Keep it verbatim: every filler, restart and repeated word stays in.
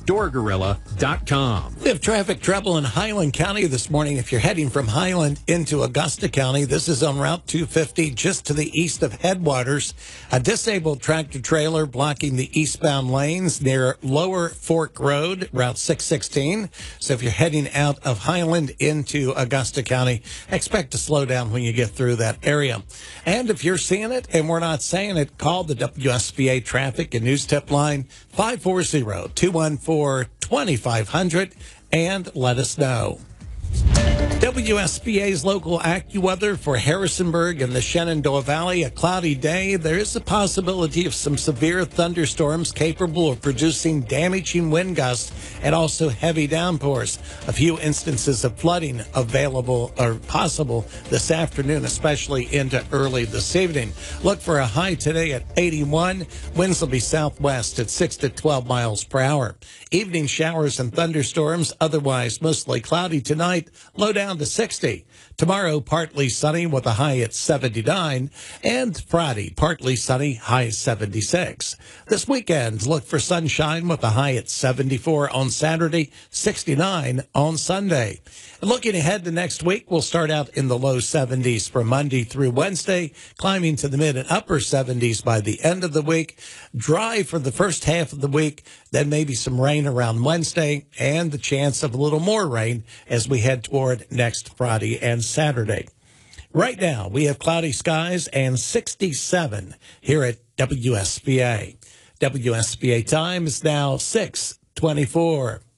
door gorilla dot com. We have traffic trouble in Highland County this morning. If you're heading from Highland into Augusta County, this is on Route two fifty, just to the east of Headwaters. A disabled tractor trailer blocking the eastbound lanes near Lower Fork Road, Route six sixteen. So if you're heading out of Highland into Augusta County, expect to slow down when you get through that area. And if you're seeing it and we're not saying it, call the W S B A Traffic and News Tip line five four zero, two one four, two five zero zero and let us know. W S B A's local AccuWeather for Harrisonburg and the Shenandoah Valley. A cloudy day. There is a possibility of some severe thunderstorms capable of producing damaging wind gusts and also heavy downpours. A few instances of flooding available or possible this afternoon, especially into early this evening. Look for a high today at eighty-one. Winds will be southwest at six to twelve miles per hour. Evening showers and thunderstorms, otherwise mostly cloudy tonight. Low down to sixty. Tomorrow, partly sunny with a high at seventy-nine. And Friday, partly sunny, high seventy-six. This weekend, look for sunshine with a high at seventy-four on Saturday, sixty-nine on Sunday. And looking ahead to next week, we'll start out in the low seventies for Monday through Wednesday, climbing to the mid and upper seventies by the end of the week. Dry for the first half of the week, then maybe some rain around Wednesday, and the chance of a little more rain as we head toward next Friday and Saturday. Right now, we have cloudy skies and sixty-seven here at W S B A. W S B A time is now six twenty-four.